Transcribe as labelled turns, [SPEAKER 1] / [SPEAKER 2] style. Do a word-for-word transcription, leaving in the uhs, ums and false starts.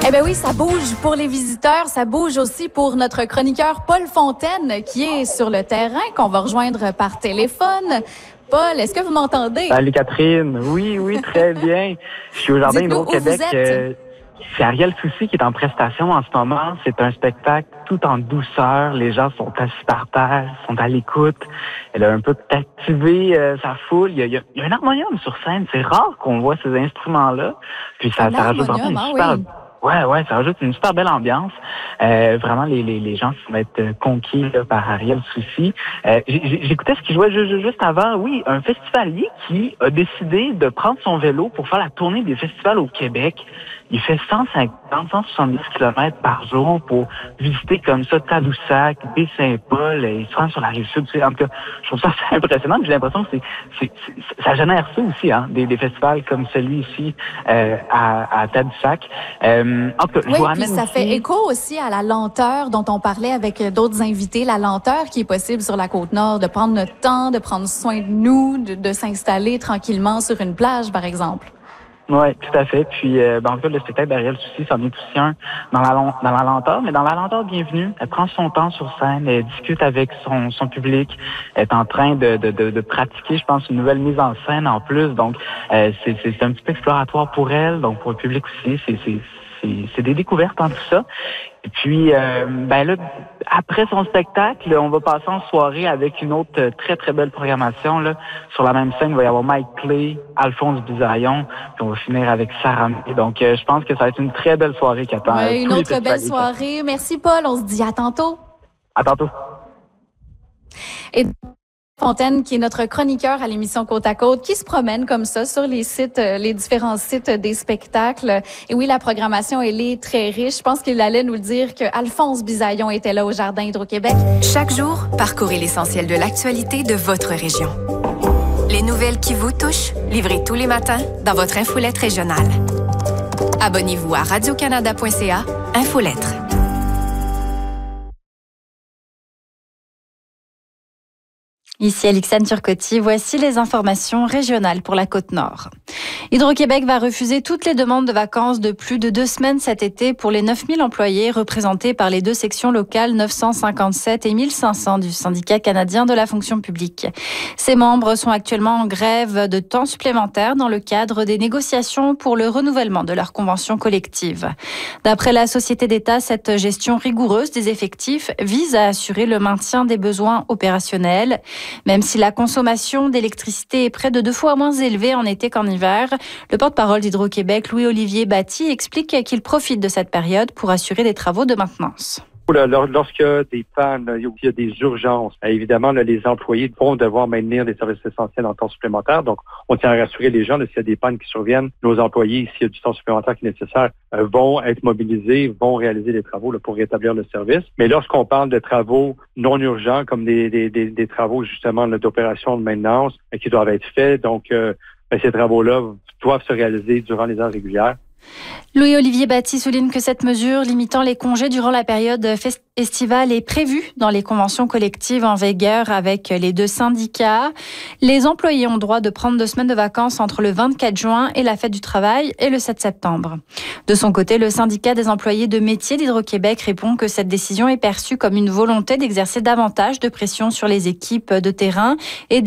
[SPEAKER 1] Eh bien oui, ça bouge pour les visiteurs, ça bouge aussi pour notre chroniqueur Paul Fontaine qui est sur le terrain, qu'on va rejoindre par téléphone. Paul, est-ce que vous m'entendez?
[SPEAKER 2] Salut Catherine, oui, oui, très bien. Je suis au Jardin Hydro-Québec. Euh, c'est Ariel Soucy qui est en prestation en ce moment. C'est un spectacle tout en douceur. Les gens sont assis par terre, sont à l'écoute. Elle a un peu activé euh, sa foule. Il y, a, il, y a, il y a un harmonium sur scène. C'est rare qu'on voit ces instruments-là. Puis ça, ça rajoute vraiment une
[SPEAKER 1] ah,
[SPEAKER 2] super...
[SPEAKER 1] Oui.
[SPEAKER 2] Ouais, ouais, ça rajoute une super belle ambiance. Euh, vraiment, les, les, les gens vont être conquis là, par Ariel Soucy. Euh, j'écoutais ce qu'il jouait juste, juste avant. Oui, un festivalier qui a décidé de prendre son vélo pour faire la tournée des festivals au Québec. Il fait cent cinquante, cent soixante-dix kilomètres par jour pour visiter comme ça Tadoussac, Baie-Saint-Paul, et se rendre sur la Rive-Sud. En tout cas, je trouve ça assez impressionnant. J'ai l'impression que c'est, c'est, c'est, ça génère ça aussi, hein, des, des festivals comme celui-ci euh, à, à Tadoussac. Euh, en tout cas,
[SPEAKER 1] oui,
[SPEAKER 2] je vous
[SPEAKER 1] puis ça
[SPEAKER 2] aussi...
[SPEAKER 1] fait écho aussi à la lenteur dont on parlait avec d'autres invités, la lenteur qui est possible sur la Côte-Nord, de prendre notre temps, de prendre soin de nous, de, de s'installer tranquillement sur une plage, par exemple.
[SPEAKER 2] Oui, tout à fait. Puis, euh, ben, en fait, le spectacle d'Ariel Soucy, c'en est aussi un dans la, long, dans la lenteur, mais dans la lenteur bienvenue. Elle prend son temps sur scène, elle discute avec son, son public, elle est en train de, de, de, de pratiquer, je pense, une nouvelle mise en scène en plus. Donc, euh, c'est, c'est, c'est un petit peu exploratoire pour elle, donc pour le public aussi, c'est, c'est, c'est, c'est des découvertes en tout ça. Et puis, euh, ben là, après son spectacle, on va passer en soirée avec une autre très, très belle programmation. Là. Sur la même scène, il va y avoir Mike Clay, Alphonse Bisaillon, puis on va finir avec Sarah May. Donc, euh, je pense que ça va être une très belle soirée qui attend.
[SPEAKER 1] Oui, une autre belle soirée. Merci, Paul. On se dit à tantôt.
[SPEAKER 2] À tantôt.
[SPEAKER 1] Et Fontaine, qui est notre chroniqueur à l'émission Côte à Côte, qui se promène comme ça sur les sites, les différents sites des spectacles. Et oui, la programmation, elle est très riche. Je pense qu'il allait nous le dire que Alphonse Bisaillon était là au Jardin Hydro-Québec.
[SPEAKER 3] Chaque jour, parcourez l'essentiel de l'actualité de votre région. Les nouvelles qui vous touchent, livrées tous les matins dans votre infolette régionale. Abonnez-vous à radio canada point c a, Infolettre.
[SPEAKER 4] Ici Alixane Turcotti, voici les informations régionales pour la Côte-Nord. Hydro-Québec va refuser toutes les demandes de vacances de plus de deux semaines cet été pour les neuf mille employés représentés par les deux sections locales neuf cent cinquante-sept et mille cinq cents du syndicat canadien de la fonction publique. Ces membres sont actuellement en grève de temps supplémentaire dans le cadre des négociations pour le renouvellement de leur convention collective. D'après la Société d'État, cette gestion rigoureuse des effectifs vise à assurer le maintien des besoins opérationnels. Même si la consommation d'électricité est près de deux fois moins élevée en été qu'en hiver, le porte-parole d'Hydro-Québec, Louis-Olivier Batty, explique qu'il profite de cette période pour assurer des travaux de maintenance.
[SPEAKER 5] Lorsqu'il y a des pannes, il y a des urgences, évidemment, là, les employés vont devoir maintenir des services essentiels en temps supplémentaire. Donc, on tient à rassurer les gens, là, s'il y a des pannes qui surviennent, nos employés, s'il y a du temps supplémentaire qui est nécessaire, euh, vont être mobilisés, vont réaliser des travaux là, pour rétablir le service. Mais lorsqu'on parle de travaux non urgents, comme des, des, des, des travaux justement là, d'opération de maintenance euh, qui doivent être faits, donc euh, ben, ces travaux-là doivent se réaliser durant les heures régulières.
[SPEAKER 4] Louis-Olivier Batty souligne que cette mesure limitant les congés durant la période estivale est prévue dans les conventions collectives en vigueur avec les deux syndicats. Les employés ont droit de prendre deux semaines de vacances entre le vingt-quatre juin et la fête du travail et le sept septembre. De son côté, le syndicat des employés de métier d'Hydro-Québec répond que cette décision est perçue comme une volonté d'exercer davantage de pression sur les équipes de terrain et